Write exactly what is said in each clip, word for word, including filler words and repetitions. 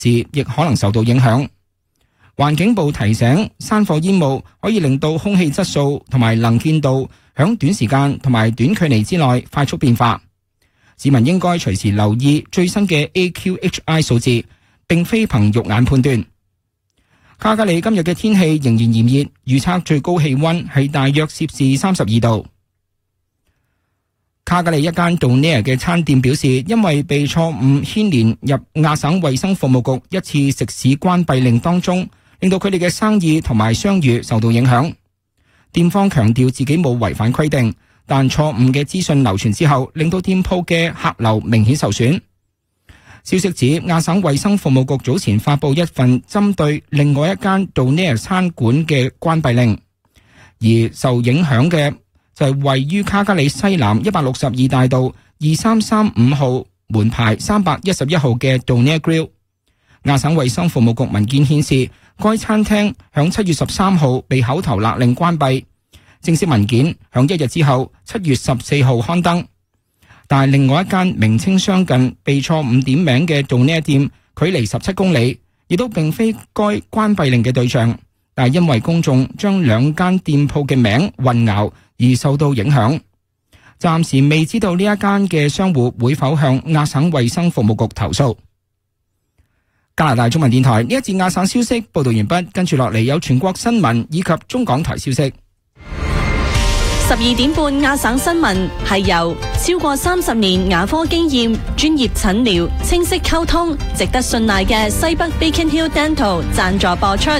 字亦可能受到影響。環境部提醒，山火煙霧可以令到空氣質素同埋能見度響短時間同埋短距離之內快速變化。市民應該隨時留意最新嘅 A Q H I 數字，並非憑肉眼判斷。卡加里今日嘅天氣仍然炎熱，預測最高氣溫係大約攝氏三十二度。卡加里一間 Donair 嘅餐店表示，因為被錯誤牽連入亞省衛生服務局一次食肆關閉令當中，令到佢哋嘅生意同埋商譽受到影響。店方強調自己冇違反規定，但錯誤嘅資訊流傳之後，令到店鋪嘅客流明顯受損。消息指，亞省衛生服務局早前發布一份針對另外一間 Donair 餐館嘅關閉令，而受影響嘅就係位於卡加里西南一百六十二大道二三三五號門牌三百一十一號嘅 Donair Grill。亞省衛生服務局文件顯示，該餐廳響七月十三號被口頭勒令關閉，正式文件響一日之後七月十四號刊登。但係另外一間名稱相近、被錯誤點名嘅 Donair 店，距離十七公里，亦都並非該關閉令嘅對象。但係因為公眾將兩間店鋪嘅名混淆而受到影響，暫時未知道呢一間嘅商戶會否向亞省衛生服務局投訴。加拿大中文電台呢一節亞省消息報道完畢，跟住落嚟有全國新聞以及中港台消息。 十二點半亞省新聞係由超過三十年牙科經驗、專業診療、清晰溝通、值得信賴嘅西北 Beacon Hill Dental 贊助播出。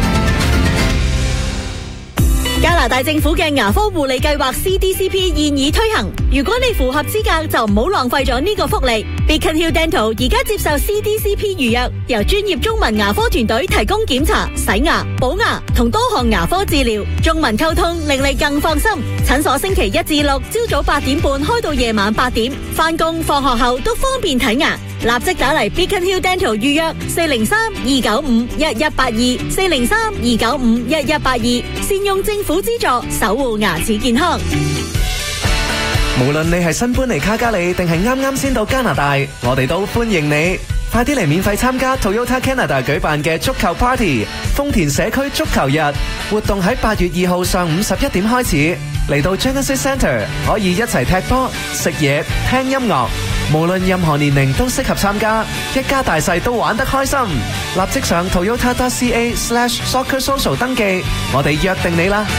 加拿大政府嘅牙科護理計劃 C D C P 現已推行，如果你符合資格，就唔好浪費咗呢個福利。Beacon Hill Dental 而家接受 C D C P 預約，由專業中文牙科團隊提供檢查、洗牙、補牙同多項牙科治療，中文溝通令你更放心。診所星期一至六朝早八點半開到夜晚八點，返工放學後都方便睇牙。立即打嚟 Beacon Hill Dental 預約四零三二九五一一八二四零三二九五一一八二，善用政府資助守護牙齒健康。 無論你係新搬嚟卡加里定係啱啱先到加拿大，我哋都歡迎你。快啲嚟免費參加 Toyota Canada 舉辦嘅足球 Party 豐田社區足球日活動，喺八月二號上午十一點開始。嚟到 Genesis Centre 可以一齊踢波、食嘢、聽音樂，無論任何年齡都適合參加，一家大細都玩得開心。立即上 toyota.ca slash soccer social 登記，我哋約定你啦！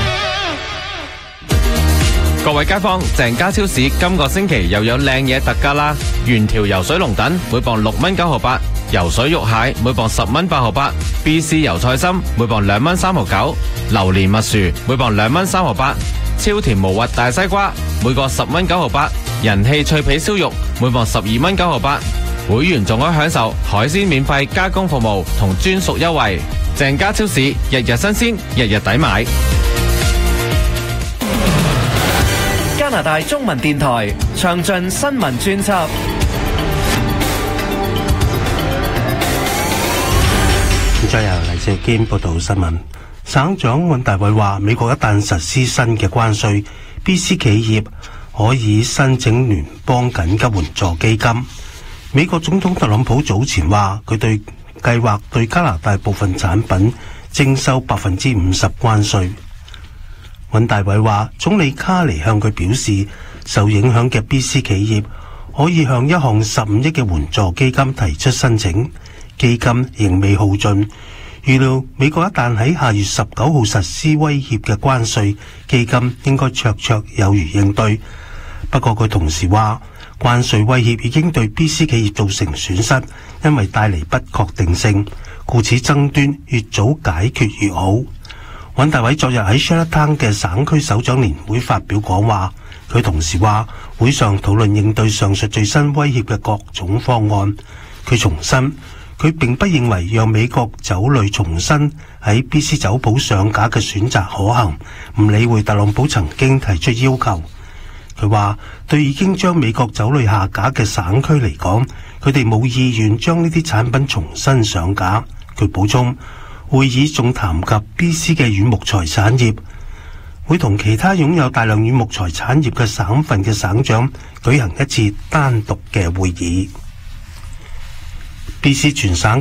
各位街坊，鄭家超市今個星期又有靚嘢特價啦！原條游水龍躉每磅六蚊九毫八，游水肉蟹每磅十蚊八毫八 ，B C 油菜心每磅兩蚊三毫九，榴蓮蜜薯每磅兩蚊三毫八，超甜無核大西瓜每個十蚊九毫八，人氣脆皮燒肉每磅十二蚊九毫八。會員仲可以享受海鮮免費加工服務同專屬優惠。鄭家超市日日新鮮，日日抵買。 加拿大中文電台詳盡新聞專輯。 再由黎志堅報道新聞。省長尹大偉話，美國一旦實施新嘅關稅 ，B C 企業可以申請聯邦緊急援助基金。美國總統特朗普早前話，佢對計劃對加拿大部分產品徵收百分之五十關稅。尹大偉話，總理卡尼向佢表示，受影響嘅 B C 企業可以向一項十五億嘅援助基金提出申請，基金仍未耗盡。預料美國一旦喺下月十九號實施威脅嘅關稅，基金應該綽綽有餘應對。不過佢同時話，關稅威脅已經對 B C 企業造成損失，因為帶嚟不確定性，故此爭端越早解決越好。尹大偉昨日喺 Charlottetown 嘅省區首長年會發表講話，佢同時話會上討論應對上述最新威脅嘅各種方案。佢重申，佢並不認為讓美國酒類重新喺 B C 酒鋪上架嘅選擇可行，唔理會特朗普曾經提出要求。佢話對已經將美國酒類下架嘅省區嚟講，佢哋冇意願將呢啲產品重新上架。佢補充，會議仲談及 B C 嘅軟木材產業，會同其他擁有大量軟木材產業嘅省份嘅省長舉行一次單獨嘅會議。B C 全省